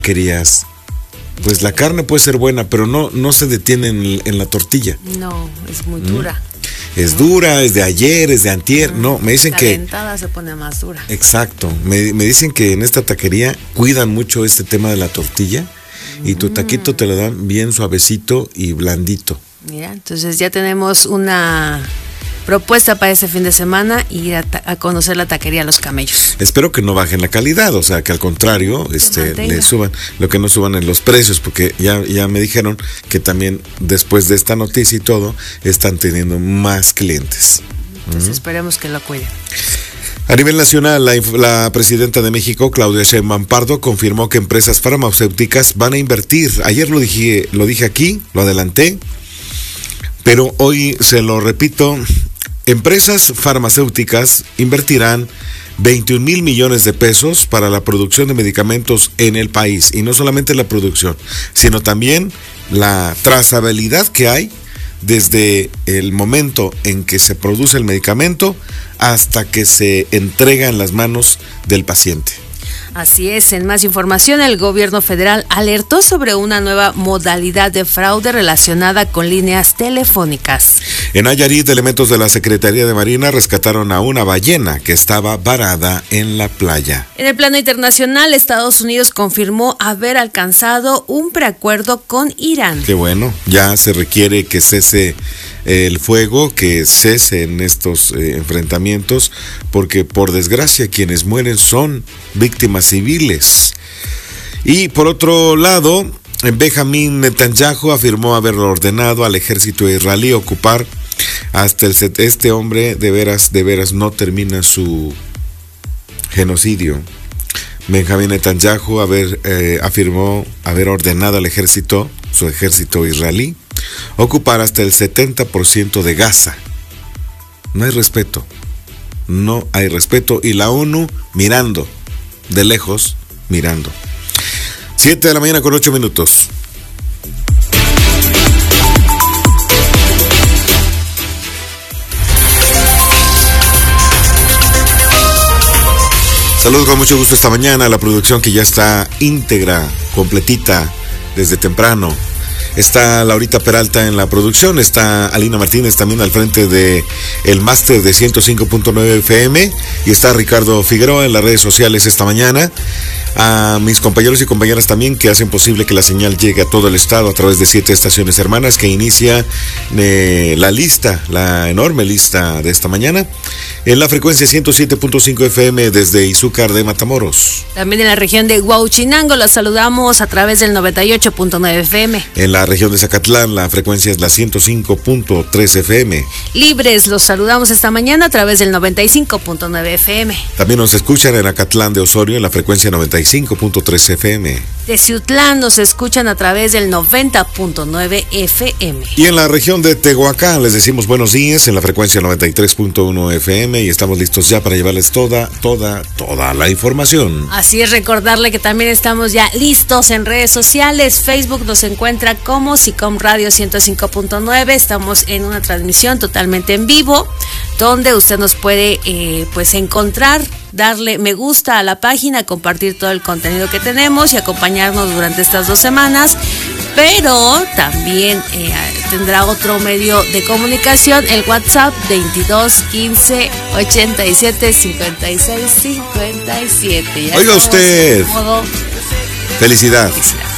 querías. Pues la carne puede ser buena, pero no se detiene en la tortilla. No, es muy dura. Es dura, es de ayer, es de antier. No, me dicen que... calentada se pone más dura. Exacto. Me dicen que en esta taquería cuidan mucho este tema de la tortilla y tu taquito te lo dan bien suavecito y blandito. Mira, entonces ya tenemos una propuesta para este fin de semana, ir a conocer la taquería Los Camellos. Espero que no bajen la calidad, o sea, que al contrario le suban, lo que no suban en los precios, porque ya me dijeron que también después de esta noticia y todo, están teniendo más clientes. Entonces esperemos que lo cuiden. A nivel nacional, la presidenta de México, Claudia Sheinbaum Pardo, confirmó que empresas farmacéuticas van a invertir. Ayer lo dije aquí, lo adelanté, pero hoy se lo repito. Empresas farmacéuticas invertirán 21 mil millones de pesos para la producción de medicamentos en el país. Y no solamente la producción, sino también la trazabilidad que hay desde el momento en que se produce el medicamento hasta que se entrega en las manos del paciente. Así es, en más información, el gobierno federal alertó sobre una nueva modalidad de fraude relacionada con líneas telefónicas. En Nayarit, elementos de la Secretaría de Marina rescataron a una ballena que estaba varada en la playa. En el plano internacional, Estados Unidos confirmó haber alcanzado un preacuerdo con Irán. Qué bueno, ya se requiere que cese el fuego, que cesen estos enfrentamientos, porque por desgracia quienes mueren son víctimas civiles. Y por otro lado, Benjamín Netanyahu afirmó haber ordenado al ejército israelí ocupar hasta este hombre de veras no termina su genocidio. Benjamín Netanyahu afirmó haber ordenado al su ejército israelí, ocupar hasta el 70% de Gaza. No hay respeto y la ONU mirando, de lejos mirando. 7 de la mañana con 8 minutos. Saludos con mucho gusto esta mañana a la producción que ya está íntegra, completita, desde temprano. Está Laurita Peralta en la producción, está Alina Martínez también al frente de el máster de 105.9 FM y está Ricardo Figueroa en las redes sociales esta mañana. A mis compañeros y compañeras también que hacen posible que la señal llegue a todo el estado a través de 7 estaciones hermanas que inicia la enorme lista de esta mañana en la frecuencia 107.5 FM desde Izúcar de Matamoros. También en la región de Huauchinango los saludamos a través del 98.9 FM. En la región de Zacatlán la frecuencia es la 105.3 FM. Libres los saludamos esta mañana a través del 95.9 FM. También nos escuchan en Acatlán de Osorio en la frecuencia 95.3 FM. De Ciutlán nos escuchan a través del 90.9 FM. Y en la región de Tehuacán les decimos buenos días en la frecuencia 93.1 FM y estamos listos ya para llevarles toda la información. Así es, recordarle que también estamos ya listos en redes sociales. Facebook nos encuentra como SICOM Radio 105.9. Estamos en una transmisión totalmente en vivo donde usted nos puede encontrar, darle me gusta a la página, compartir todo el contenido que tenemos y acompañarnos durante estas 2 semanas, pero también tendrá otro medio de comunicación, el WhatsApp 22 15 87 56 57. Oiga usted, felicidad.